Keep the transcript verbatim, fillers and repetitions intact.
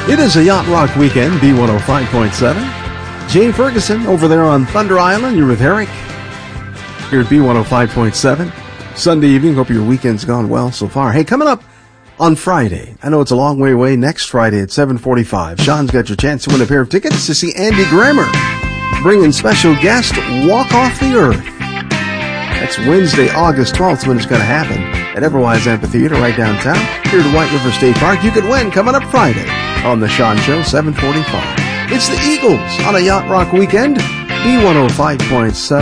It is a Yacht Rock weekend, B one oh five point seven. Jay Ferguson over there on Thunder Island. You're with Eric here at B one oh five point seven. Sunday evening. Hope your weekend's gone well so far. Hey, coming up on Friday, I know it's a long way away, next Friday at seven forty-five, Sean's got your chance to win a pair of tickets to see Andy Grammer bringing special guest Walk Off the Earth. That's Wednesday, August twelfth when it's going to happen at Everwise Amphitheater right downtown here at White River State Park. You could win coming up Friday on The Sean Show, seven forty-five. It's the Eagles on a Yacht Rock weekend, B one oh five point seven.